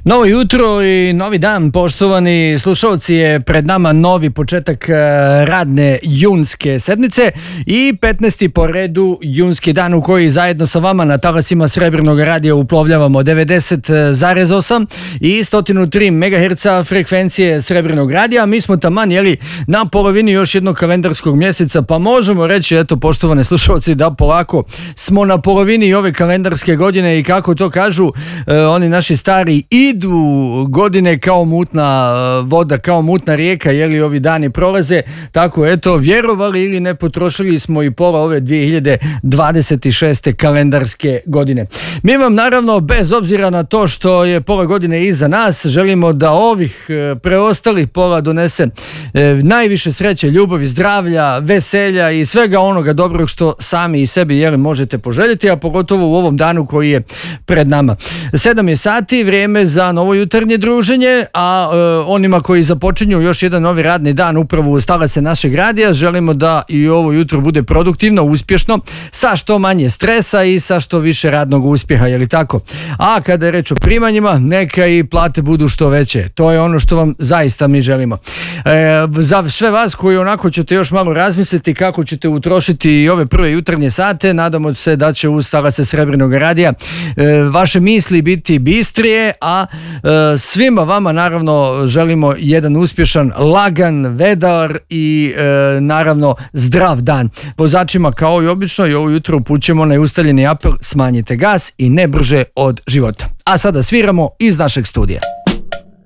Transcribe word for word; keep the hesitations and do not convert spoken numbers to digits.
Novo jutro i novi dan, poštovani slušalci, je pred nama novi početak radne junske sedmice i petnaesti po redu junski dan u koji zajedno sa vama na talasima Srebrnog radija uplovljavamo devedeset zarez osam i sto tri megaherca frekvencije Srebrnog radija. Mi smo taman jeli na polovini još jednog kalendarskog mjeseca, pa možemo reći, eto poštovane slušalci, da polako smo na polovini ove kalendarske godine i kako to kažu eh, oni naši stari, idu godine kao mutna voda, kao mutna rijeka, jeli ovi dani prolaze, tako eto, vjerovali ili ne, potrošili smo i pola ove dvije hiljade dvadeset šeste kalendarske godine. Mi vam naravno, bez obzira na to što je pola godine iza nas, želimo da ovih preostalih pola donese eh, najviše sreće, ljubavi, zdravlja, veselja i svega onoga dobrog što sami i sebi jeli možete poželjeti, a pogotovo u ovom danu koji je pred nama. Sedam je sati, vrijeme za novo jutarnje druženje, a e, onima koji započinju još jedan novi radni dan upravo uz talase našeg radija, želimo da i ovo jutro bude produktivno, uspješno, sa što manje stresa i sa što više radnog uspjeha, je li tako? A kada je reč o primanjima, neka i plate budu što veće. To je ono što vam zaista mi želimo. E, za sve vas koji onako ćete još malo razmisliti kako ćete utrošiti i ove prve jutarnje sate, nadamo se da će uz talase Srebrnog radija e, vaše misli biti bistrije, a e, svima vama naravno želimo jedan uspješan, lagan, vedar i e, naravno zdrav dan. Vozačima kao i obično i ovo jutro upućujemo na ustaljeni apel: smanjite gas i ne brže od života. A sada sviramo iz našeg studija.